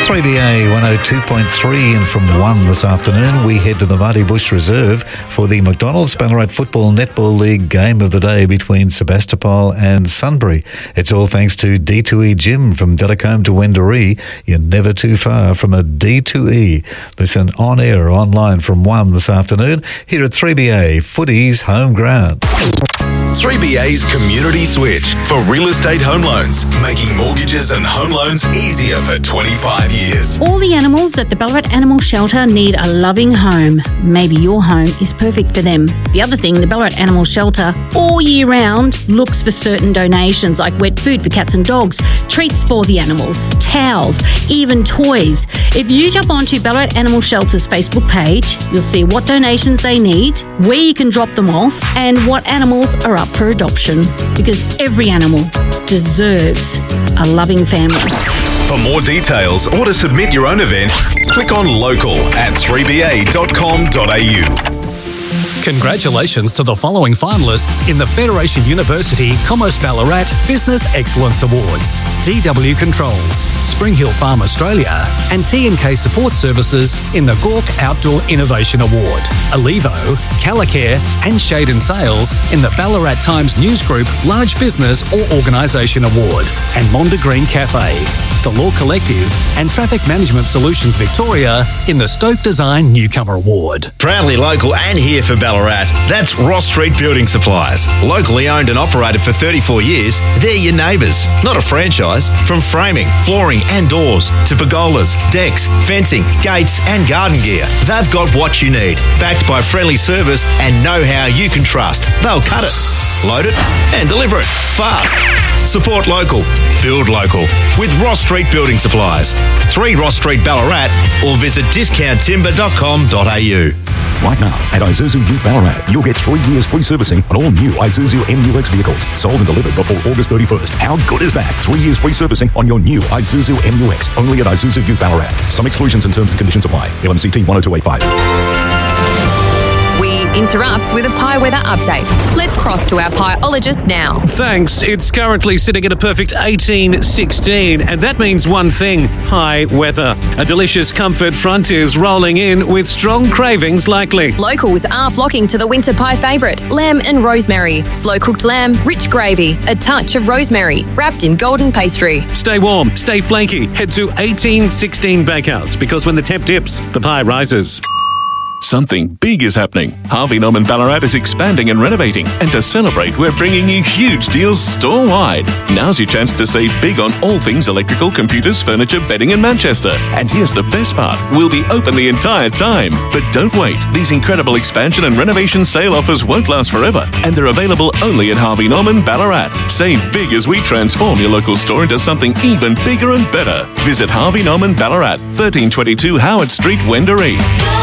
3BA 102.3, and from 1 this afternoon we head to the Marty Bush Reserve for the McDonald's Ballarat Football Netball League game of the day between Sebastopol and Sunbury. It's all thanks to D2E Gym from Delacombe to Wendouree. You're never too far from a D2E. Listen on air or online from 1 this afternoon here at 3BA Footy's home ground. 3BA's Community Switch for real estate home loans, making mortgages and home loans easier for 25 years. All the animals at the Ballarat Animal Shelter need a loving home. Maybe your home is perfect for them. The other thing, the Ballarat Animal Shelter all year round looks for certain donations like wet food for cats and dogs, treats for the animals, towels, even toys. If you jump onto Ballarat Animal Shelter's Facebook page, you'll see what donations they need, where you can drop them off, and what animals are up for adoption, because every animal deserves a loving family. For more details or to submit your own event, click on local at 3ba.com.au. Congratulations to the following finalists in the Federation University Commerce Ballarat Business Excellence Awards: DW Controls, Spring Hill Farm Australia, and T&K Support Services in the Gork Outdoor Innovation Award. Alivo, Calacare and Shade and Sales in the Ballarat Times News Group Large Business or Organisation Award, and Monda Green Cafe, the Law Collective and Traffic Management Solutions Victoria in the Stoke Design Newcomer Award. Proudly local and here for Ballarat, that's Ross Street Building Supplies. Locally owned and operated for 34 years, they're your neighbours, not a franchise. From framing, flooring and doors to pergolas, decks, fencing, gates and garden gear, they've got what you need, backed by friendly service and know-how you can trust. They'll cut it, load it and deliver it fast. Support local, build local with Ross Street Building Supplies. 3 Ross Street Ballarat, or visit discounttimber.com.au. Right now, at Isuzu Ute Ballarat, you'll get 3 years free servicing on all new Isuzu MUX vehicles, sold and delivered before August 31st. How good is that? 3 years free servicing on your new Isuzu MUX, only at Isuzu Ute Ballarat. Some exclusions and terms and conditions apply. LMCT 10285. We interrupt with a pie weather update. Let's cross to our pieologist now. Thanks. It's currently sitting at a perfect 18-16, and that means one thing: pie weather. A delicious comfort front is rolling in with strong cravings likely. Locals are flocking to the winter pie favourite, lamb and rosemary. Slow-cooked lamb, rich gravy, a touch of rosemary, wrapped in golden pastry. Stay warm, stay flaky. Head to 1816 Bakehouse, because when the temp dips, the pie rises. Something big is happening. Harvey Norman Ballarat is expanding and renovating, and to celebrate, we're bringing you huge deals store-wide. Now's your chance to save big on all things electrical, computers, furniture, bedding in Manchester. And here's the best part: we'll be open the entire time. But don't wait. These incredible expansion and renovation sale offers won't last forever, and they're available only at Harvey Norman Ballarat. Save big as we transform your local store into something even bigger and better. Visit Harvey Norman Ballarat, 1322 Howard Street, Wendouree.